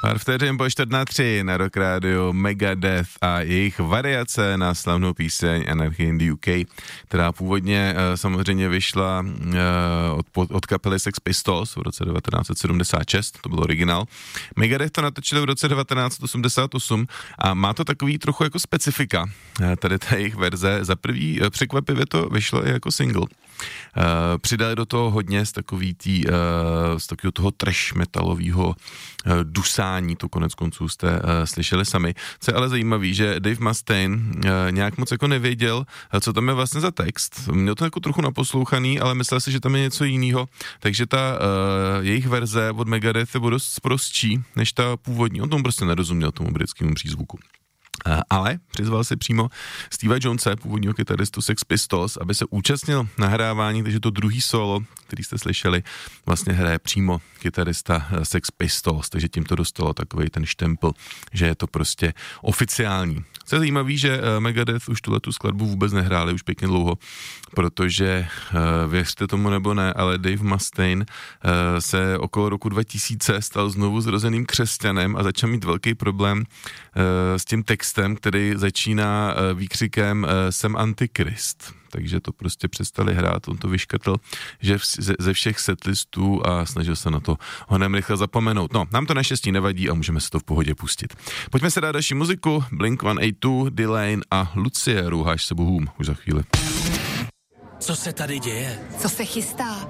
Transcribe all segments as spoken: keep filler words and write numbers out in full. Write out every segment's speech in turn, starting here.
Pár vteřin po čtvrt tři na Rock Radio Megadeth a jejich variace na slavnou píseň Anarchy in the U K, která původně uh, samozřejmě vyšla uh, od, od kapely Sex Pistols v roce devatenáct set sedmdesát šest, to byl originál. Megadeth to natočili v roce devatenáct set osmdesát osm a má to takový trochu jako specifika. Uh, tady ta jejich verze, za prvý uh, překvapivě to vyšlo i jako single. Uh, přidali do toho hodně z takový tý, uh, z takového toho trash metalového uh, dusání, to konec konců jste uh, slyšeli sami. Co je ale zajímavý, že Dave Mustaine uh, nějak moc jako nevěděl, uh, co tam je vlastně za text. Měl to jako trochu naposlouchaný, ale myslel si, že tam je něco jiného, takže ta uh, jejich verze od Megadeth je dost prostší než ta původní. On tomu prostě nerozuměl, tomu britskému přízvuku. Uh, ale přizval si přímo Steva Jonese, původního kytaristu Sex Pistols, aby se účastnil nahrávání, takže to druhý solo, který jste slyšeli, vlastně hraje přímo kytarista uh, Sex Pistols, takže tím to dostalo takovej ten štempel, že je to prostě oficiální. Co je zajímavý, že uh, Megadeth už tuhletu skladbu vůbec nehráli už pěkně dlouho, protože uh, věřte tomu nebo ne, ale Dave Mustaine uh, se okolo roku dva tisíce stal znovu zrozeným křesťanem a začal mít velký problém uh, s tím textem, který začíná uh, výkřikem uh, jsem antikrist. Takže to prostě přestali hrát, on to vyškrtl, že ze, ze všech setlistů a snažil se na to honem rychle zapomenout. No, nám to naštěstí nevadí a můžeme se to v pohodě pustit. Pojďme se dát další muziku, Blink sto osmdesát dva, D-Lane a Lucie, Rouháš se bohům, už za chvíli. Co se tady děje? Co se chystá?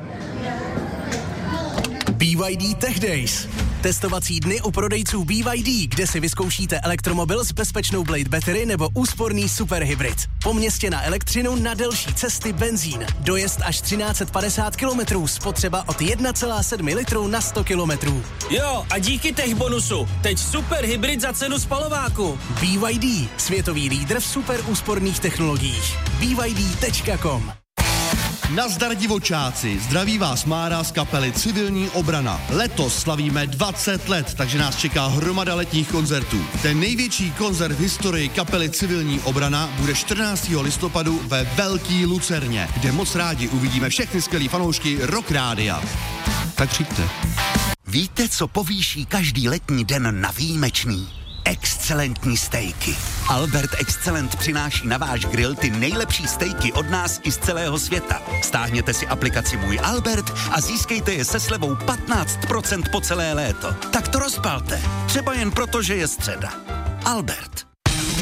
B Y D Tech Days. Testovací dny u prodejců B Y D, kde si vyzkoušíte elektromobil s bezpečnou Blade Battery nebo úsporný superhybrid. Po městě na elektřinu, na delší cesty benzín. Dojezd až třináct set padesát kilometrů, spotřeba od jedna celá sedm litru na sto kilometrů. Jo, a díky tech bonusu, teď superhybrid za cenu spalováku. B Y D, světový lídr v super úsporných technologiích. B Y D tečka com. Nazdar divočáci, zdraví vás Mára z kapely Civilní obrana. Letos slavíme dvacet let, takže nás čeká hromada letních koncertů. Ten největší koncert v historii kapely Civilní obrana bude čtrnáctého listopadu ve Velký Lucerně, kde moc rádi uvidíme všechny skvělý fanoušky Rock Rádia. Tak přijďte. Víte, co povýší každý letní den na výjimečný? Excelentní stejky. Albert Excellent přináší na váš grill ty nejlepší stejky od nás i z celého světa. Stáhněte si aplikaci Můj Albert a získejte je se slevou patnáct procent po celé léto. Tak to rozpalte. Třeba jen proto, že je středa. Albert.